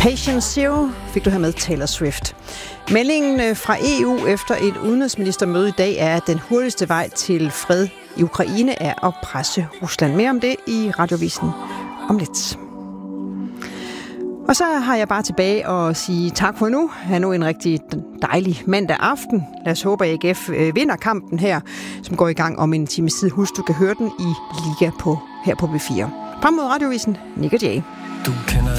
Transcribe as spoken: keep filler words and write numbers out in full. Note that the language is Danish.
Patient Zero fik du her med Taylor Swift. Meldingen fra E U efter et udenrigsministermøde i dag er, at den hurtigste vej til fred i Ukraine er at presse Rusland. Mere om det i Radiovisen om lidt. Og så har jeg bare tilbage og sige tak for nu. Ha' nu en rigtig dejlig mandag aften. Lad os håbe, at A G F vinder kampen her, som går i gang om en times tid. Husk, du kan høre den i Liga på, her på B fire. Frem mod Radiovisen, Nick og Jay. Du kender